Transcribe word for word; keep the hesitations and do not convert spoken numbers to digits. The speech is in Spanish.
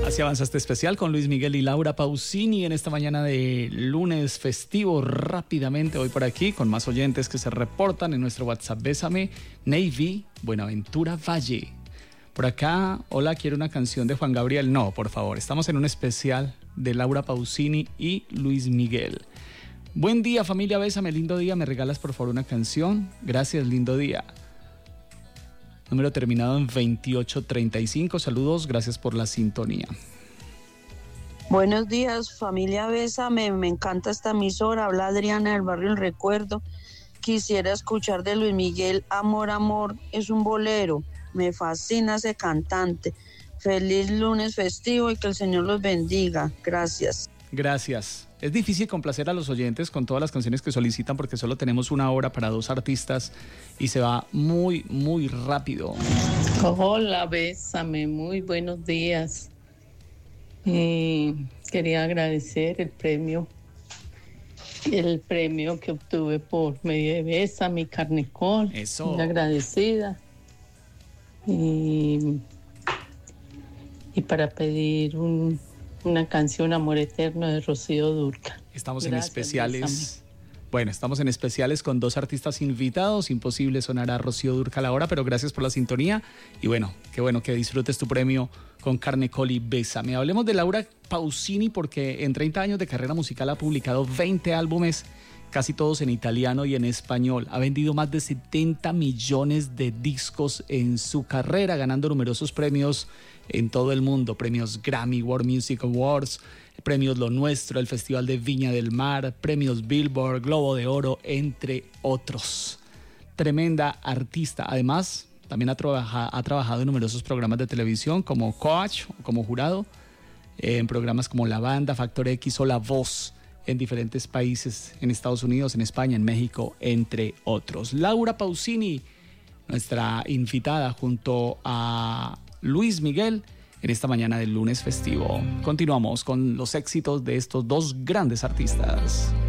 Así avanza este especial con Luis Miguel y Laura Pausini en esta mañana de lunes festivo. Rápidamente voy por aquí con más oyentes que se reportan en nuestro WhatsApp. Bésame, Navy, Buenaventura Valle. Por acá, hola, quiero una canción de Juan Gabriel. No, por favor, estamos en un especial de Laura Pausini y Luis Miguel. Buen día, familia, bésame, lindo día. ¿Me regalas por favor una canción? Gracias, lindo día. Número terminado en veintiocho treinta y cinco. Saludos, gracias por la sintonía. Buenos días, familia Bésame. Me encanta esta emisora. Habla Adriana del barrio El Recuerdo. Quisiera escuchar de Luis Miguel, Amor, Amor. Es un bolero. Me fascina ese cantante. Feliz lunes festivo y que el Señor los bendiga. Gracias. Gracias. Es difícil complacer a los oyentes con todas las canciones que solicitan porque solo tenemos una hora para dos artistas y se va muy, muy rápido. Hola, Bésame, muy buenos días. Eh, quería agradecer el premio, el premio que obtuve por medio de Bésame y Carnecol. Eso. Muy agradecida. Y, y para pedir un... una canción, Amor Eterno, de Rocío Dúrcal. Estamos Gracias, en especiales. Bésame. Bueno, estamos en especiales con dos artistas invitados. Imposible sonar a Rocío Dúrcal ahora, pero gracias por la sintonía. Y bueno, qué bueno que disfrutes tu premio con Carnecol y Bésame. Hablemos de Laura Pausini porque en treinta años de carrera musical ha publicado veinte álbumes, casi todos en italiano y en español. Ha vendido más de setenta millones de discos en su carrera, ganando numerosos premios en todo el mundo. Premios Grammy, World Music Awards, premios Lo Nuestro, el Festival de Viña del Mar, premios Billboard, Globo de Oro, entre otros. Tremenda artista. Además, también ha, trabaja, ha trabajado en numerosos programas de televisión como coach o como jurado, eh, en programas como La Banda, Factor X o La Voz, en diferentes países, en Estados Unidos, en España, en México, entre otros. Laura Pausini, nuestra invitada junto a Luis Miguel en esta mañana del lunes festivo. Continuamos con los éxitos de estos dos grandes artistas.